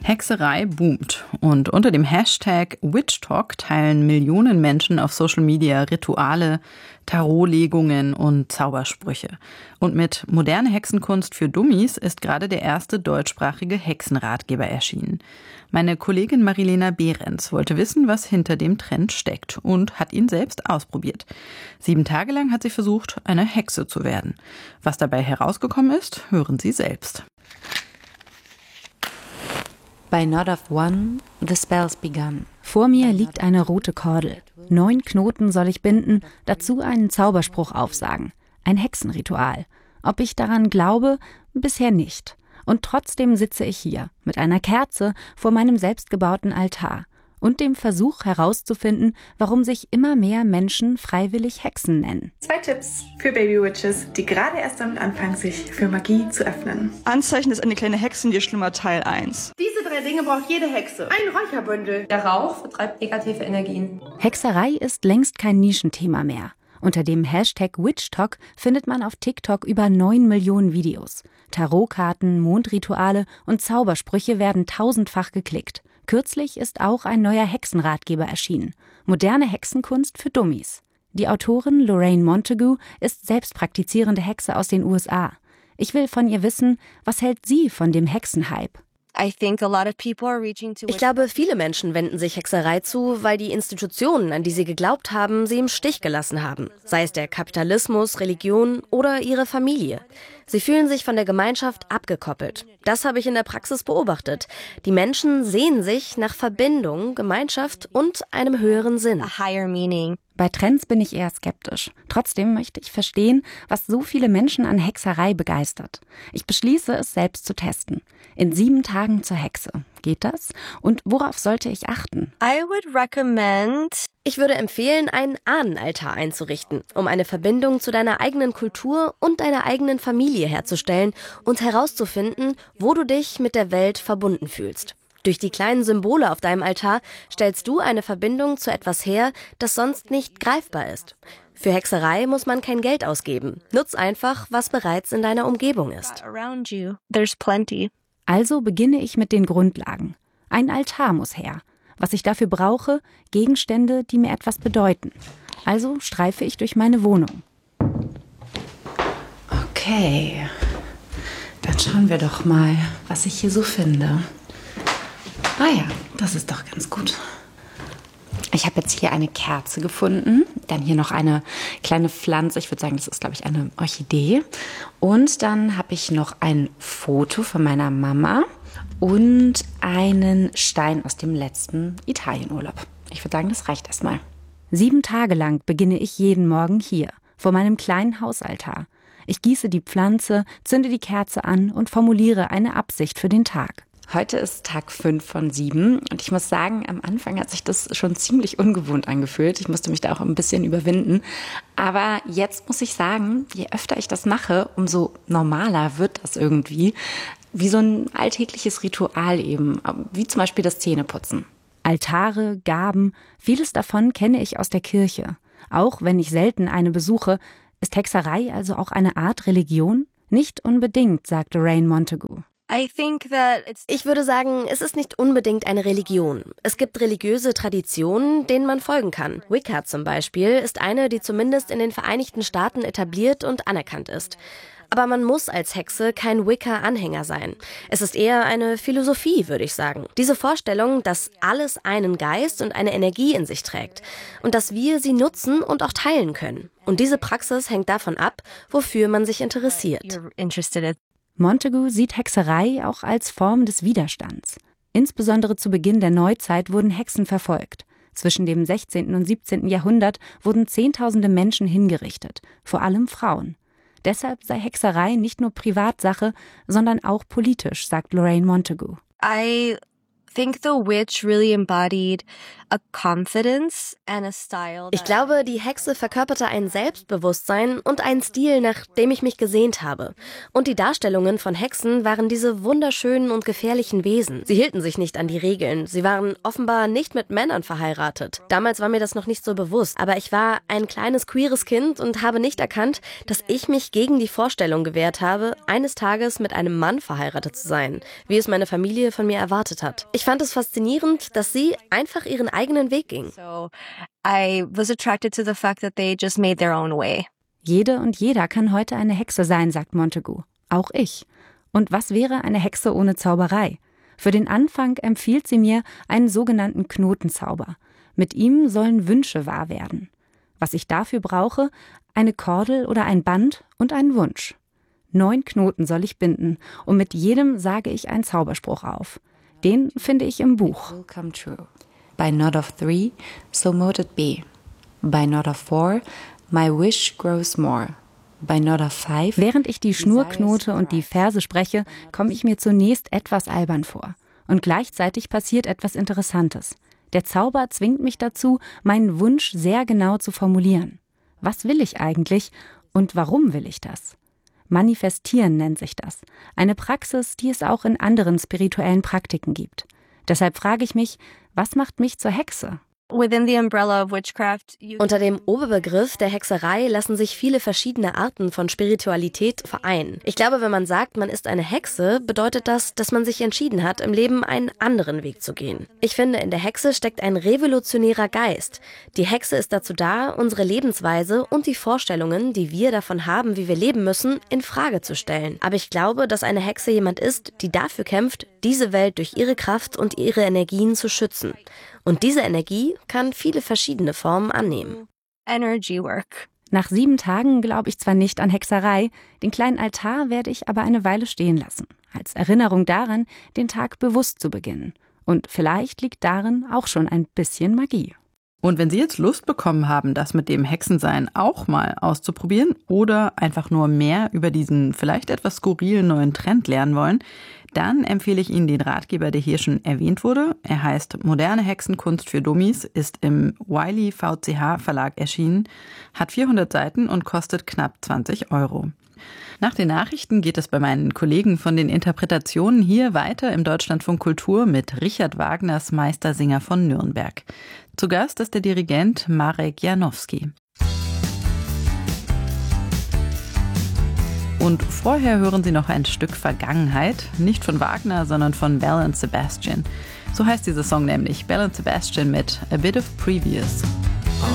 Hexerei boomt und unter dem Hashtag WitchTalk teilen Millionen Menschen auf Social Media Rituale, Tarotlegungen und Zaubersprüche. Und mit Moderne Hexenkunst für Dummies ist gerade der erste deutschsprachige Hexenratgeber erschienen. Meine Kollegin Marilena Behrens wollte wissen, was hinter dem Trend steckt und hat ihn selbst ausprobiert. 7 Tage lang hat sie versucht, eine Hexe zu werden. Was dabei herausgekommen ist, hören Sie selbst. By Knot of One, the spell's begun. Vor mir liegt eine rote Kordel. 9 Knoten soll ich binden, dazu einen Zauberspruch aufsagen. Ein Hexenritual. Ob ich daran glaube? Bisher nicht. Und trotzdem sitze ich hier, mit einer Kerze vor meinem selbstgebauten Altar und dem Versuch herauszufinden, warum sich immer mehr Menschen freiwillig Hexen nennen. 2 Tipps für Baby-Witches, die gerade erst damit anfangen, sich für Magie zu öffnen. Anzeichen ist eine kleine Hexe in dir schlimmer Teil 1. Diese 3 Dinge braucht jede Hexe. Ein Räucherbündel. Der Rauch vertreibt negative Energien. Hexerei ist längst kein Nischenthema mehr. Unter dem Hashtag WitchTalk findet man auf TikTok über 9 Millionen Videos. Tarotkarten, Mondrituale und Zaubersprüche werden 1000-fach geklickt. Kürzlich ist auch ein neuer Hexenratgeber erschienen. Moderne Hexenkunst für Dummies. Die Autorin Lorraine Montagu ist selbst praktizierende Hexe aus den USA. Ich will von ihr wissen, was hält sie von dem Hexenhype? Ich glaube, viele Menschen wenden sich Hexerei zu, weil die Institutionen, an die sie geglaubt haben, sie im Stich gelassen haben. Sei es der Kapitalismus, Religion oder ihre Familie. Sie fühlen sich von der Gemeinschaft abgekoppelt. Das habe ich in der Praxis beobachtet. Die Menschen sehnen sich nach Verbindung, Gemeinschaft und einem höheren Sinn. Bei Trends bin ich eher skeptisch. Trotzdem möchte ich verstehen, was so viele Menschen an Hexerei begeistert. Ich beschließe, es selbst zu testen. In 7 Tagen zur Hexe. Geht das? Und worauf sollte ich achten? Ich würde empfehlen, einen Ahnenaltar einzurichten, um eine Verbindung zu deiner eigenen Kultur und deiner eigenen Familie herzustellen und herauszufinden, wo du dich mit der Welt verbunden fühlst. Durch die kleinen Symbole auf deinem Altar stellst du eine Verbindung zu etwas her, das sonst nicht greifbar ist. Für Hexerei muss man kein Geld ausgeben. Nutz einfach, was bereits in deiner Umgebung ist. Also beginne ich mit den Grundlagen. Ein Altar muss her. Was ich dafür brauche, Gegenstände, die mir etwas bedeuten. Also streife ich durch meine Wohnung. Okay, dann schauen wir doch mal, was ich hier so finde. Ah ja, das ist doch ganz gut. Ich habe jetzt hier eine Kerze gefunden, dann hier noch eine kleine Pflanze. Ich würde sagen, das ist, glaube ich, eine Orchidee. Und dann habe ich noch ein Foto von meiner Mama und einen Stein aus dem letzten Italienurlaub. Ich würde sagen, das reicht erstmal. 7 Tage lang beginne ich jeden Morgen hier, vor meinem kleinen Hausaltar. Ich gieße die Pflanze, zünde die Kerze an und formuliere eine Absicht für den Tag. Heute ist Tag 5 von 7 und ich muss sagen, am Anfang hat sich das schon ziemlich ungewohnt angefühlt. Ich musste mich da auch ein bisschen überwinden. Aber jetzt muss ich sagen, je öfter ich das mache, umso normaler wird das irgendwie. Wie so ein alltägliches Ritual eben, wie zum Beispiel das Zähneputzen. Altare, Gaben, vieles davon kenne ich aus der Kirche. Auch wenn ich selten eine besuche, ist Hexerei also auch eine Art Religion? Nicht unbedingt, sagt Lorraine Montagu. Ich würde sagen, es ist nicht unbedingt eine Religion. Es gibt religiöse Traditionen, denen man folgen kann. Wicca zum Beispiel ist eine, die zumindest in den Vereinigten Staaten etabliert und anerkannt ist. Aber man muss als Hexe kein Wicca-Anhänger sein. Es ist eher eine Philosophie, würde ich sagen. Diese Vorstellung, dass alles einen Geist und eine Energie in sich trägt und dass wir sie nutzen und auch teilen können. Und diese Praxis hängt davon ab, wofür man sich interessiert. Montagu sieht Hexerei auch als Form des Widerstands. Insbesondere zu Beginn der Neuzeit wurden Hexen verfolgt. Zwischen dem 16. und 17. Jahrhundert wurden Zehntausende Menschen hingerichtet, vor allem Frauen. Deshalb sei Hexerei nicht nur Privatsache, sondern auch politisch, sagt Lorraine Montagu. think the witch really embodied a confidence and a style. Ich glaube, die Hexe verkörperte ein Selbstbewusstsein und einen Stil, nach dem ich mich gesehnt habe. Und die Darstellungen von Hexen waren diese wunderschönen und gefährlichen Wesen. Sie hielten sich nicht an die Regeln. Sie waren offenbar nicht mit Männern verheiratet. Damals war mir das noch nicht so bewusst. Aber ich war ein kleines queeres Kind und habe nicht erkannt, dass ich mich gegen die Vorstellung gewehrt habe, eines Tages mit einem Mann verheiratet zu sein, wie es meine Familie von mir erwartet hat. Ich fand es faszinierend, dass sie einfach ihren eigenen Weg ging. So I was attracted to the fact that they just made their own way. Jede und jeder kann heute eine Hexe sein, sagt Montagu. Auch ich. Und was wäre eine Hexe ohne Zauberei? Für den Anfang empfiehlt sie mir einen sogenannten Knotenzauber. Mit ihm sollen Wünsche wahr werden. Was ich dafür brauche, eine Kordel oder ein Band und einen Wunsch. 9 Knoten soll ich binden und mit jedem sage ich einen Zauberspruch auf. Den finde ich im Buch. Will come true. By not of 3, so mote it be. By not of 4, my wish grows more. By not of 5. Während ich die Schnur knote und die Verse spreche, komme ich mir zunächst etwas albern vor. Und gleichzeitig passiert etwas Interessantes. Der Zauber zwingt mich dazu, meinen Wunsch sehr genau zu formulieren. Was will ich eigentlich und warum will ich das? Manifestieren nennt sich das. Eine Praxis, die es auch in anderen spirituellen Praktiken gibt. Deshalb frage ich mich, was macht mich zur Hexe? Within the umbrella of witchcraft, Unter dem Oberbegriff der Hexerei lassen sich viele verschiedene Arten von Spiritualität vereinen. Ich glaube, wenn man sagt, man ist eine Hexe, bedeutet das, dass man sich entschieden hat, im Leben einen anderen Weg zu gehen. Ich finde, in der Hexe steckt ein revolutionärer Geist. Die Hexe ist dazu da, unsere Lebensweise und die Vorstellungen, die wir davon haben, wie wir leben müssen, in Frage zu stellen. Aber ich glaube, dass eine Hexe jemand ist, die dafür kämpft, diese Welt durch ihre Kraft und ihre Energien zu schützen. Und diese Energie kann viele verschiedene Formen annehmen. Energy work. Nach 7 Tagen glaube ich zwar nicht an Hexerei, den kleinen Altar werde ich aber eine Weile stehen lassen. Als Erinnerung daran, den Tag bewusst zu beginnen. Und vielleicht liegt darin auch schon ein bisschen Magie. Und wenn Sie jetzt Lust bekommen haben, das mit dem Hexensein auch mal auszuprobieren oder einfach nur mehr über diesen vielleicht etwas skurrilen neuen Trend lernen wollen, dann empfehle ich Ihnen den Ratgeber, der hier schon erwähnt wurde. Er heißt Moderne Hexenkunst für Dummies, ist im Wiley VCH Verlag erschienen, hat 400 Seiten und kostet knapp 20 €. Nach den Nachrichten geht es bei meinen Kollegen von den Interpretationen hier weiter im Deutschlandfunk Kultur mit Richard Wagners Meistersinger von Nürnberg. Zu Gast ist der Dirigent Marek Janowski. Und vorher hören Sie noch ein Stück Vergangenheit, nicht von Wagner, sondern von Belle and Sebastian. So heißt dieser Song nämlich, Belle and Sebastian mit A Bit of Previous.